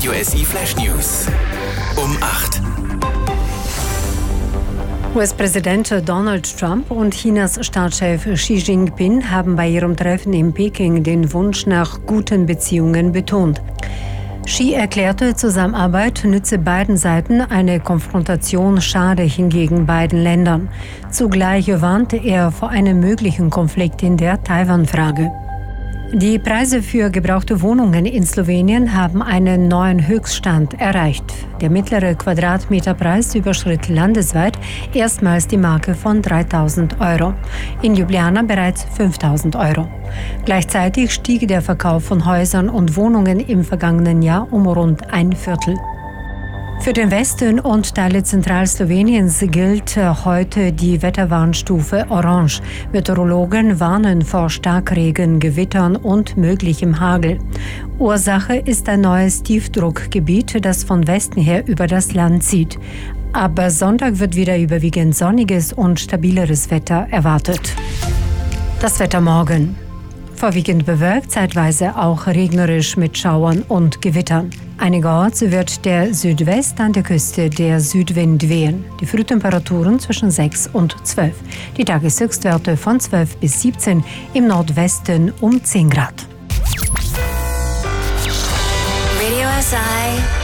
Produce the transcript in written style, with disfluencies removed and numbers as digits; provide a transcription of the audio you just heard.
Radio SI Flash News. Um 8. US-Präsident Donald Trump und Chinas Staatschef Xi Jinping haben bei ihrem Treffen in Peking den Wunsch nach guten Beziehungen betont. Xi erklärte, Zusammenarbeit nütze beiden Seiten, eine Konfrontation schade hingegen beiden Ländern. Zugleich warnte er vor einem möglichen Konflikt in der Taiwan-Frage. Die Preise für gebrauchte Wohnungen in Slowenien haben einen neuen Höchststand erreicht. Der mittlere Quadratmeterpreis überschritt landesweit erstmals die Marke von 3.000 €. In Ljubljana bereits 5.000 €. Gleichzeitig stieg der Verkauf von Häusern und Wohnungen im vergangenen Jahr um rund ein Viertel. Für den Westen und Teile Zentralsloweniens gilt heute die Wetterwarnstufe Orange. Meteorologen warnen vor Starkregen, Gewittern und möglichem Hagel. Ursache ist ein neues Tiefdruckgebiet, das von Westen her über das Land zieht. Aber Sonntag wird wieder überwiegend sonniges und stabileres Wetter erwartet. Das Wetter morgen. Vorwiegend bewölkt, zeitweise auch regnerisch mit Schauern und Gewittern. Einigerorts wird der Südwest an der Küste der Südwind wehen. Die Frühtemperaturen zwischen 6 und 12. Die Tageshöchstwerte von 12 bis 17, im Nordwesten um 10 Grad. Radio SI